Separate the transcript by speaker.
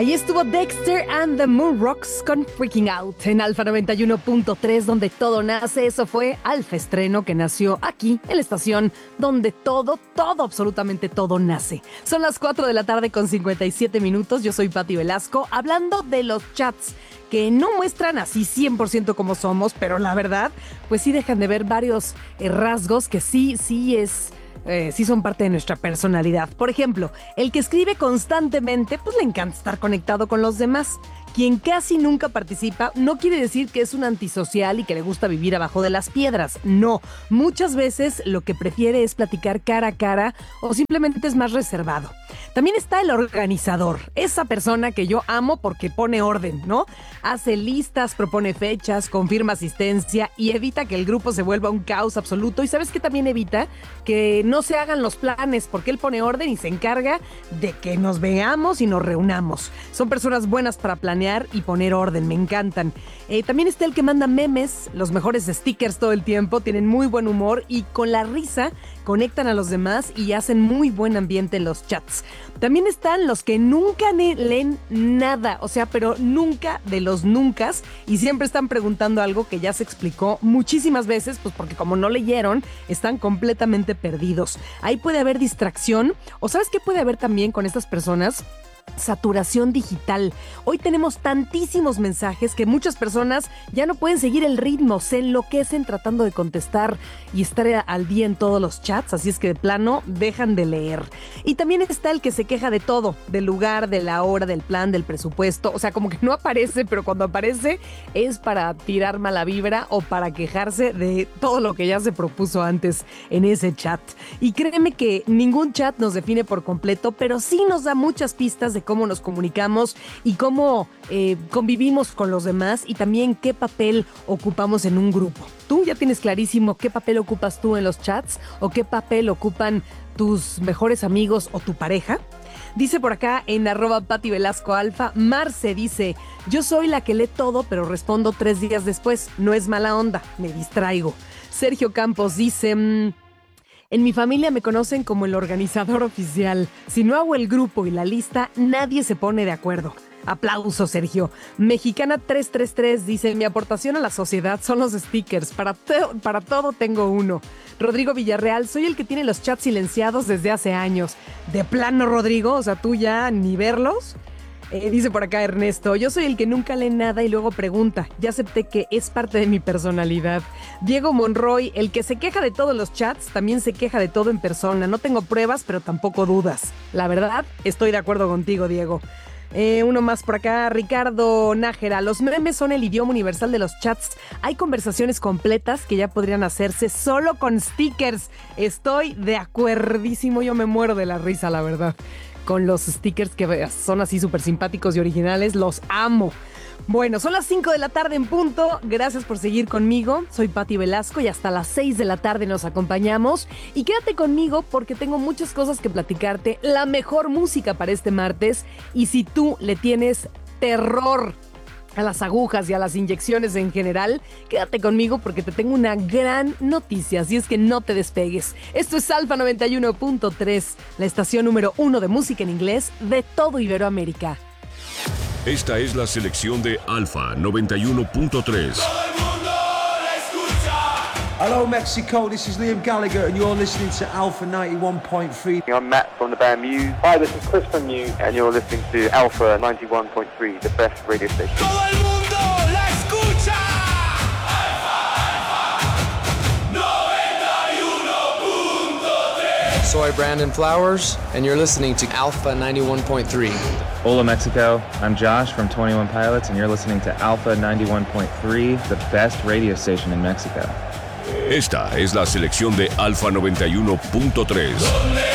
Speaker 1: Ahí estuvo Dexter and the Moon Rocks con Freaking Out en Alfa 91.3, donde todo nace. Eso fue Alfa Estreno, que nació aquí en la estación donde todo, absolutamente todo nace. Son las 4 de la tarde con 57 minutos. Yo soy Pati Velasco, hablando de los chats que no muestran así 100% como somos, pero la verdad, pues sí dejan de ver varios rasgos que sí son parte de nuestra personalidad. Por ejemplo, el que escribe constantemente, pues le encanta estar conectado con los demás. Quien casi nunca participa no quiere decir que es un antisocial y que le gusta vivir abajo de las piedras. No, muchas veces lo que prefiere es platicar cara a cara o simplemente es más reservado. También está el organizador, esa persona que yo amo porque pone orden, ¿no? Hace listas, propone fechas, confirma asistencia y evita que el grupo se vuelva un caos absoluto. ¿Y sabes qué también evita? Que no se hagan los planes, porque él pone orden y se encarga de que nos veamos y nos reunamos. Son personas buenas para planear y poner orden, me encantan. También está el que manda memes, los mejores stickers todo el tiempo, tienen muy buen humor y con la risa conectan a los demás y hacen muy buen ambiente en los chats. También están los que nunca leen nada, o sea, pero nunca de los nuncas, y siempre están preguntando algo que ya se explicó muchísimas veces, pues porque como no leyeron, están completamente perdidos. Ahí puede haber distracción, o ¿sabes qué puede haber también con estas personas? Saturación digital. Hoy tenemos tantísimos mensajes que muchas personas ya no pueden seguir el ritmo, se enloquecen tratando de contestar y estar al día en todos los chats, así es que de plano dejan de leer. Y también está el que se queja de todo, del lugar, de la hora, del plan, del presupuesto, o sea, como que no aparece, pero cuando aparece es para tirar mala vibra o para quejarse de todo lo que ya se propuso antes en ese chat. Y créeme que ningún chat nos define por completo, pero sí nos da muchas pistas de cómo nos comunicamos y cómo convivimos con los demás y también qué papel ocupamos en un grupo. ¿Tú ya tienes clarísimo qué papel ocupas tú en los chats o qué papel ocupan tus mejores amigos o tu pareja? Dice por acá en @PatiVelascoAlfa, Marce dice: yo soy la que lee todo pero respondo 3 días después. No es mala onda, me distraigo. Sergio Campos dice: en mi familia me conocen como el organizador oficial. Si no hago el grupo y la lista, nadie se pone de acuerdo. Aplauso, Sergio. Mexicana 333 dice: mi aportación a la sociedad son los stickers. Para todo tengo uno. Rodrigo Villarreal: soy el que tiene los chats silenciados desde hace años. De plano, Rodrigo, o sea, tú ya ni verlos. Dice por acá Ernesto: yo soy el que nunca lee nada y luego pregunta. Ya acepté que es parte de mi personalidad. Diego Monroy: el que se queja de todos los chats, también se queja de todo en persona. No tengo pruebas, pero tampoco dudas. La verdad, estoy de acuerdo contigo, Diego. Uno más por acá, Ricardo Nájera: los memes son el idioma universal de los chats. Hay conversaciones completas que ya podrían hacerse solo con stickers. Estoy de acuerdísimo, yo me muero de la risa, la verdad. Con los stickers que son así súper simpáticos y originales, los amo. Bueno, son las 5 de la tarde en punto. Gracias por seguir conmigo. Soy Pati Velasco y hasta las 6 de la tarde nos acompañamos. Y quédate conmigo porque tengo muchas cosas que platicarte. La mejor música para este martes. Y si tú le tienes terror a las agujas y a las inyecciones en general, quédate conmigo porque te tengo una gran noticia, así es que no te despegues. Esto es Alfa 91.3, la estación número 1 de música en inglés de todo Iberoamérica.
Speaker 2: Esta es la selección de Alfa 91.3.
Speaker 3: Hello Mexico, this is Liam Gallagher and you're listening to Alpha 91.3.
Speaker 4: I'm Matt from the band Muse. Hi, this is Chris from Muse and you're listening to Alpha 91.3, the best radio station.
Speaker 5: ¡Todo el mundo la escucha! Alpha 91.3.
Speaker 6: Soy Brandon Flowers and you're listening to Alpha 91.3.
Speaker 7: Hola Mexico, I'm Josh from 21 Pilots and you're listening to Alpha 91.3, the best radio station in Mexico.
Speaker 2: Esta es la selección de Alfa 91.3.